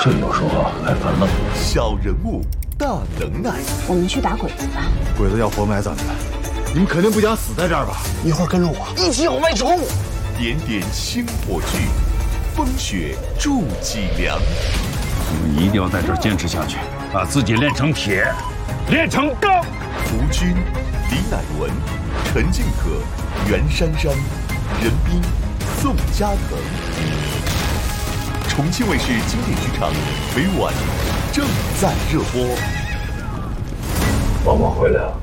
这有说还烦了。 小人物大能耐， 我们去打鬼子吧。 鬼子要活埋咱们，你们肯定不想死在这儿吧？ 一会儿跟着我，一起往外冲。 点点星火炬，风雪助脊梁。 你们一定要在这儿坚持下去，把自己练成铁，练成钢。 胡军、李乃文、陈静可、袁姗姗、任彬、宋嘉腾。重庆卫视经典剧场每晚正在热播。 妈妈回来了。